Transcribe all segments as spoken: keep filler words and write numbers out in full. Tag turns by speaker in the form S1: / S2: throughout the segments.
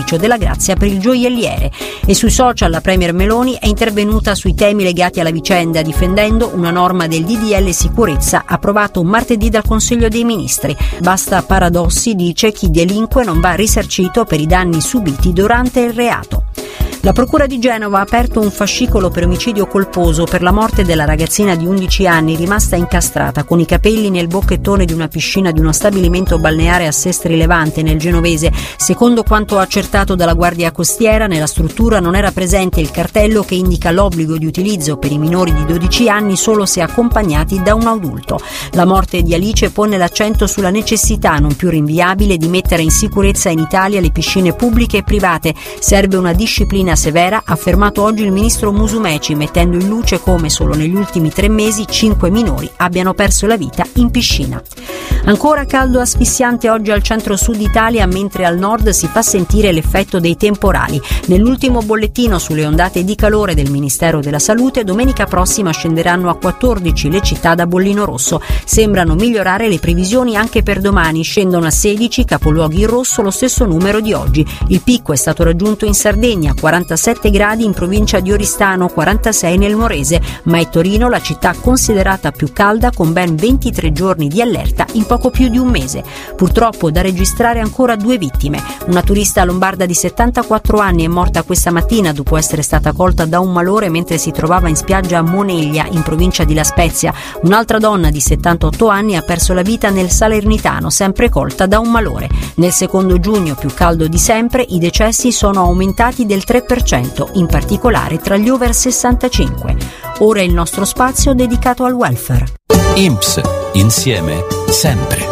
S1: beneficio della grazia per il gioielliere. E sui social la premier Meloni è intervenuta sui temi legati alla vicenda, difendendo una norma del D D L sicurezza approvato martedì dal Consiglio dei Ministri. Basta paradossi, dice, chi delinque non va risarcito per i danni subiti durante il reato. La Procura di Genova ha aperto un fascicolo per omicidio colposo per la morte della ragazzina di undici anni rimasta incastrata con i capelli nel bocchettone di una piscina di uno stabilimento balneare a Sestri Levante, nel genovese. Secondo quanto accertato dalla Guardia Costiera, nella struttura non era presente il cartello che indica l'obbligo di utilizzo per i minori di dodici anni solo se accompagnati da un adulto. La morte di Alice pone l'accento sulla necessità non più rinviabile di mettere in sicurezza in Italia le piscine pubbliche e private. Serve una disciplina severa, ha affermato oggi il ministro Musumeci, mettendo in luce come solo negli ultimi tre mesi cinque minori abbiano perso la vita in piscina. Ancora caldo asfissiante oggi al centro-sud Italia, mentre al nord si fa sentire l'effetto dei temporali. Nell'ultimo bollettino sulle ondate di calore del Ministero della Salute, domenica prossima scenderanno a quattordici le città da bollino rosso. Sembrano migliorare le previsioni anche per domani, scendono a sedici capoluoghi in rosso, lo stesso numero di oggi. Il picco è stato raggiunto in Sardegna, quarantasette gradi in provincia di Oristano, quarantasei nel Morese, ma è Torino la città considerata più calda, con ben ventitré giorni di allerta in poco più di un mese. Purtroppo da registrare ancora due vittime. Una turista lombarda di settantaquattro anni è morta questa mattina dopo essere stata colta da un malore mentre si trovava in spiaggia a Moneglia, in provincia di La Spezia. Un'altra donna di settantotto anni ha perso la vita nel Salernitano, sempre colta da un malore. Nel secondo giugno più caldo di sempre, i decessi sono aumentati del tre per cento, in particolare tra gli over sessantacinque. Ora è il nostro spazio dedicato al welfare.
S2: I N P S, insieme, sempre.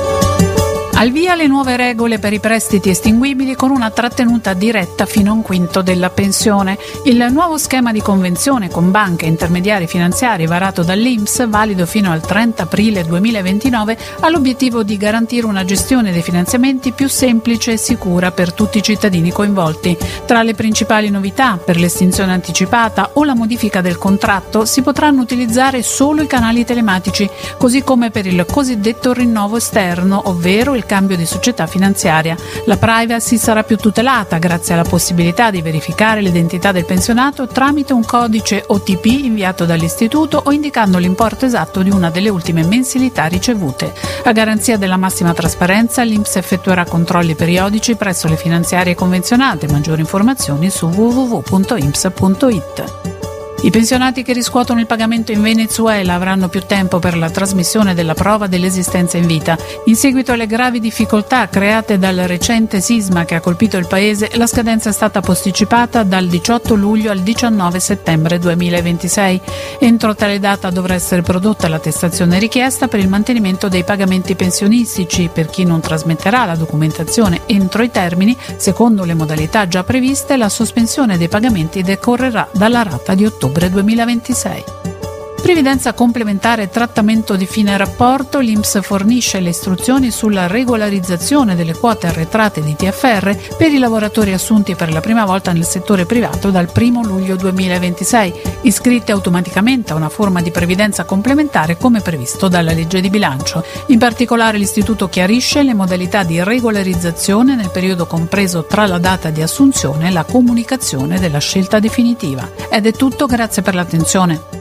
S3: Al via le nuove regole per i prestiti estinguibili con una trattenuta diretta fino a un quinto della pensione. Il nuovo schema di convenzione con banche e intermediari finanziari varato dall'I N P S, valido fino al trenta aprile duemilaventinove, ha l'obiettivo di garantire una gestione dei finanziamenti più semplice e sicura per tutti i cittadini coinvolti. Tra le principali novità, per l'estinzione anticipata o la modifica del contratto, si potranno utilizzare solo i canali telematici, così come per il cosiddetto rinnovo esterno, ovvero il cambio di società finanziaria. La privacy sarà più tutelata grazie alla possibilità di verificare l'identità del pensionato tramite un codice O T P inviato dall'istituto o indicando l'importo esatto di una delle ultime mensilità ricevute. A garanzia della massima trasparenza, l'I N P S effettuerà controlli periodici presso le finanziarie convenzionate. Maggiori informazioni su w w w punto i n p s punto i t. I pensionati che riscuotono il pagamento in Venezuela avranno più tempo per la trasmissione della prova dell'esistenza in vita. In seguito alle gravi difficoltà create dal recente sisma che ha colpito il paese, la scadenza è stata posticipata dal diciotto luglio al diciannove settembre duemilaventisei. Entro tale data dovrà essere prodotta l'attestazione richiesta per il mantenimento dei pagamenti pensionistici. Per chi non trasmetterà la documentazione entro i termini, secondo le modalità già previste, la sospensione dei pagamenti decorrerà dalla rata di ottobre duemilaventisei. Previdenza complementare e trattamento di fine rapporto. L'I N P S fornisce le istruzioni sulla regolarizzazione delle quote arretrate di T F R per i lavoratori assunti per la prima volta nel settore privato dal primo luglio duemilaventisei, iscritti automaticamente a una forma di previdenza complementare come previsto dalla legge di bilancio. In particolare l'istituto chiarisce le modalità di regolarizzazione nel periodo compreso tra la data di assunzione e la comunicazione della scelta definitiva. Ed è tutto, grazie per l'attenzione.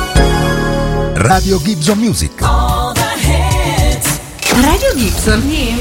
S4: Radio Gibson Music.
S5: Radio Gibson